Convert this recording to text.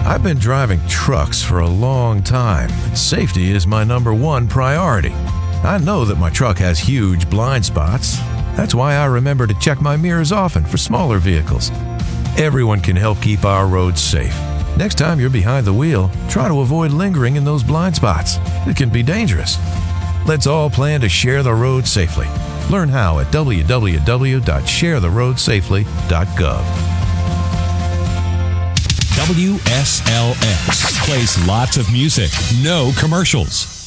I've been driving trucks for a long time, and safety is my number one priority. I know that my truck has huge blind spots. That's why I remember to check my mirrors often for smaller vehicles. Everyone can help keep our roads safe. Next time you're behind the wheel, try to avoid lingering in those blind spots. It can be dangerous. Let's all plan to share the road safely. Learn how at www.sharetheroadsafely.gov. WSLX plays lots of music, no commercials.